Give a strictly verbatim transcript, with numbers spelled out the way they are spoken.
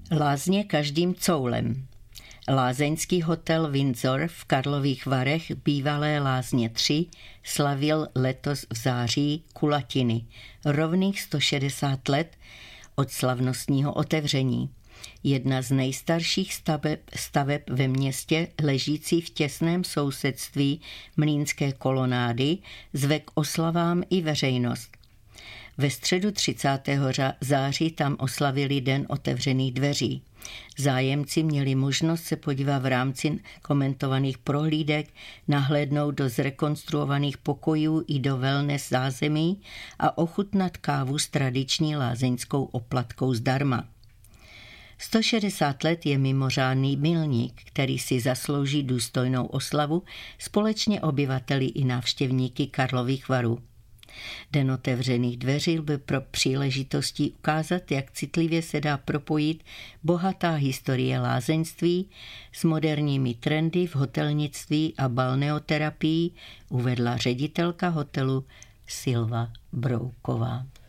Lázně každým coulem. Lázeňský hotel Windsor v Karlových Varech, bývalé Lázně tři, slavil letos v září kulatiny, rovných sto šedesát let od slavnostního otevření. Jedna z nejstarších staveb, staveb ve městě, ležící v těsném sousedství Mlýnské kolonády, zve k oslavám i veřejnost. Ve středu třicátého září tam oslavili Den otevřených dveří. Zájemci měli možnost se podívat v rámci komentovaných prohlídek, nahlédnout do zrekonstruovaných pokojů i do wellness zázemí a ochutnat kávu s tradiční lázeňskou oplatkou zdarma. sto šedesát let je mimořádný milník, který si zaslouží důstojnou oslavu společně obyvateli i návštěvníky Karlových Varů. Den otevřených dveří byl pro příležitostí ukázat, jak citlivě se dá propojit bohatá historie lázeňství s moderními trendy v hotelnictví a balneoterapii, uvedla ředitelka hotelu Silva Brouková.